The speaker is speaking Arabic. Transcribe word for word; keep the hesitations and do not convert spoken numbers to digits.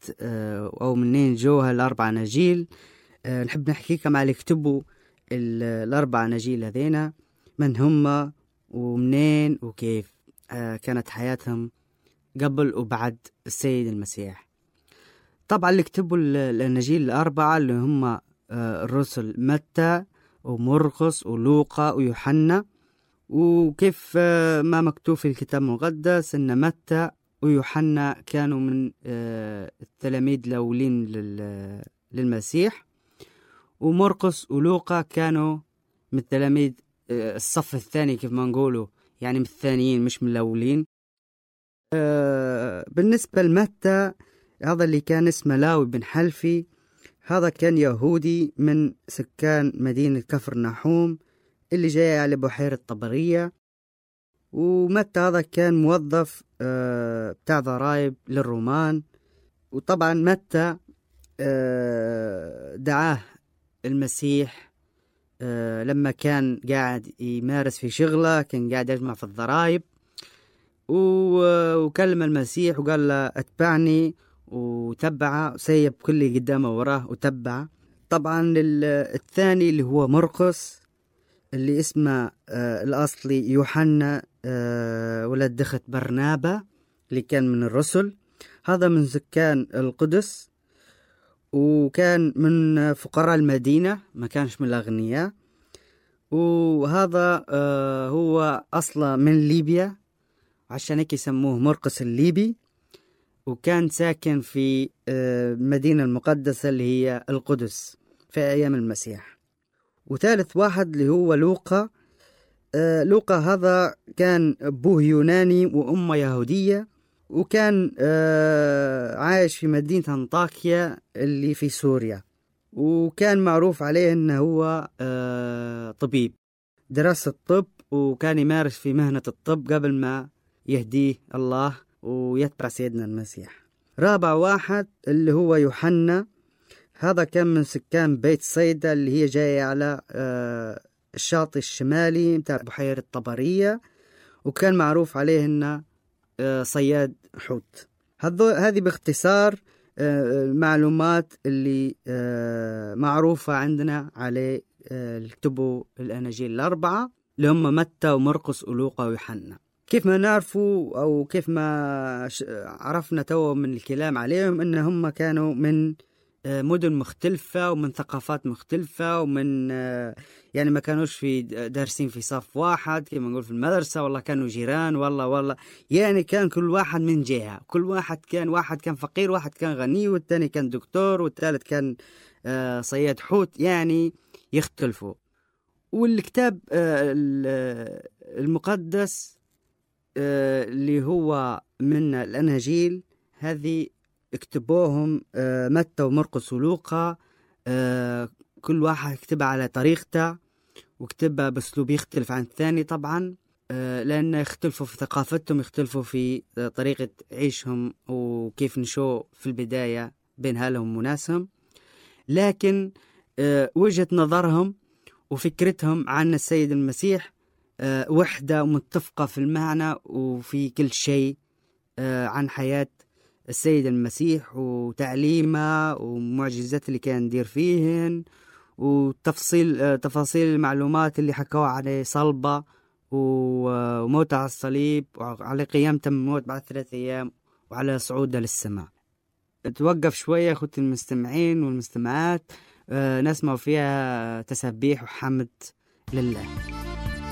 أو منين جوها الأربع أناجيل. نحب نحكيكم على كتبوا الأربع أناجيل هذينا، من هم ومنين وكيف كانت حياتهم قبل وبعد السيد المسيح. طبعا اللي كتبوا الأناجيل الأربعة اللي هم الرسل متى ومرقس ولوقا ويوحنا. وكيف ما مكتوب في الكتاب المقدس أن متى ويوحنا كانوا من التلاميذ الأولين للمسيح، ومرقس ولوقا كانوا من التلاميذ الصف الثاني كيف ما نقولوا، يعني من الثانيين مش من الأولين. بالنسبة لمتى هذا اللي كان اسمه لاوي بن حلفي، هذا كان يهودي من سكان مدينة كفر نحوم اللي جاي على بحيرة طبرية. ومتى هذا كان موظف بتاع ضرائب للرومان. وطبعا متى دعاه المسيح لما كان قاعد يمارس في شغله، كان قاعد يجمع في الضرائب، وكلم المسيح وقال له اتبعني، وتبعه سيب كل اللي قدامه وراه وتبعه. طبعا الثاني اللي هو مرقس اللي اسمه الأصلي يوحنا ولد دخت برنابا اللي كان من الرسل، هذا من سكان القدس وكان من فقراء المدينة، ما كانش من الأغنياء. وهذا هو أصلا من ليبيا، عشان هيك يسموه مرقس الليبي، وكان ساكن في المدينة المقدسة اللي هي القدس في أيام المسيح. وثالث واحد اللي هو لوقا. آه لوقا هذا كان أبوه يوناني وأمه يهودية، وكان آه عايش في مدينة أنطاكيا اللي في سوريا، وكان معروف عليه أنه هو آه طبيب، درس الطب وكان يمارس في مهنة الطب قبل ما يهديه الله ويتبع سيدنا المسيح. رابع واحد اللي هو يوحنا، هذا كان من سكان بيت صيدا اللي هي جاية على الشاطئ الشمالي متاع بحيرة طبرية، وكان معروف عليه انه صياد حوت. هذه باختصار المعلومات اللي معروفة عندنا على الكتب الأناجيل الأربعة اللي هم متى ومرقس ولوقا ويوحنا. كيف ما نعرفوا أو كيف ما عرفنا تو من الكلام عليهم إن هم كانوا من مدن مختلفة ومن ثقافات مختلفة، ومن يعني ما كانوش في دارسين في صف واحد كما نقول في المدرسة، والله كانوا جيران، والله والله يعني كان كل واحد من جهة، كل واحد كان واحد كان فقير، واحد كان غني، والتاني كان دكتور، والثالث كان صياد حوت، يعني يختلفوا. والكتاب المقدس اللي هو من الأناجيل هذه اكتبوهم متى ومرقس ولوقا، كل واحد كتبها على طريقته وكتبها بأسلوب يختلف عن الثاني طبعا، لأن يختلفوا في ثقافتهم، يختلفوا في طريقة عيشهم وكيف نشوا في البداية بين هالهم وناسهم، لكن وجهة نظرهم وفكرتهم عن السيد المسيح وحدة ومتفقة في المعنى وفي كل شيء عن حياة السيد المسيح وتعليمه ومعجزات اللي كان يدير فيهن، وتفصيل تفاصيل المعلومات اللي حكوا عليه صلبة وموت على الصليب وعلى قيامته من الموت بعد ثلاثة أيام وعلى صعوده للسماء. توقف شوية أخوتي المستمعين والمستمعات، نسمع فيها تسبيح وحمد لله.